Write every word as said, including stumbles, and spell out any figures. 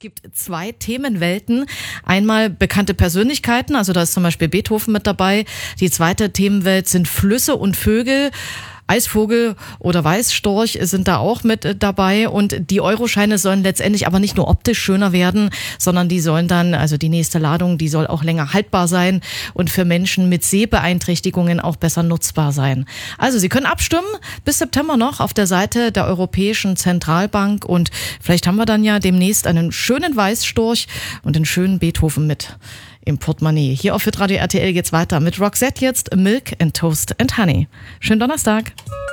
gibt zwei Themenwelten. Einmal bekannte Persönlichkeiten, also da ist zum Beispiel Beethoven mit dabei. Die zweite Themenwelt sind Flüsse und Vögel. Eisvogel oder Weißstorch sind da auch mit dabei und die Euroscheine sollen letztendlich aber nicht nur optisch schöner werden, sondern die sollen dann, also die nächste Ladung, die soll auch länger haltbar sein und für Menschen mit Sehbeeinträchtigungen auch besser nutzbar sein. Also Sie können abstimmen bis September noch auf der Seite der Europäischen Zentralbank und vielleicht haben wir dann ja demnächst einen schönen Weißstorch und einen schönen Beethoven mit im Portemonnaie. Hier auf Hitradio R T L geht's weiter mit Roxette jetzt, Milk and Toast and Honey. Schönen Donnerstag.